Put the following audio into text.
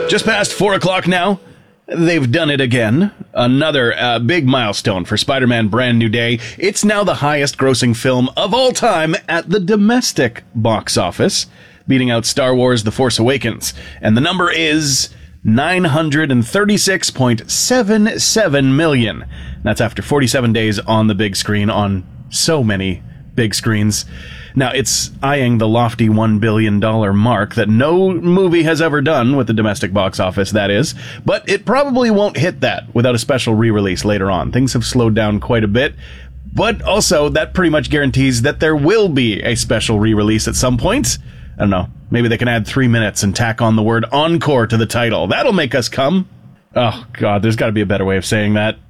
Just past 4 o'clock now. They've done it again. Another big milestone for Spider-Man Brand New Day. It's now the highest grossing film of all time at the domestic box office, beating out Star Wars The Force Awakens. And the number is $936.77 million. That's after 47 days on the big screen on so many big screens. Now, it's eyeing the lofty $1 billion mark that no movie has ever done with the domestic box office, that is. But it probably won't hit that without a special re-release later on. Things have slowed down quite a bit. But also, that pretty much guarantees that there will be a special re-release at some point. I don't know. Maybe they can add 3 minutes and tack on the word encore to the title. That'll make us come. Oh, God, there's got to be a better way of saying that.